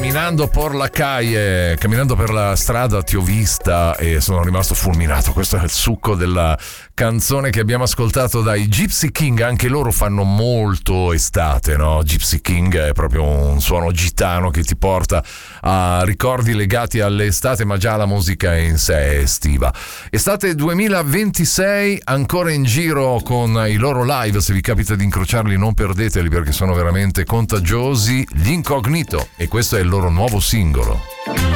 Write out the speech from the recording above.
camminando per la strada ti ho vista e sono rimasto fulminato. Questo è il succo della canzone che abbiamo ascoltato dai Gypsy King. Anche loro fanno molto estate, no? Gypsy King è proprio un suono gitano che ti porta a ricordi legati all'estate, ma già la musica in sé è estiva. Estate 2026, ancora in giro con i loro live. Se vi capita di incrociarli non perdeteli, perché sono veramente contagiosi. Gli Incognito, e questo è il loro nuovo singolo.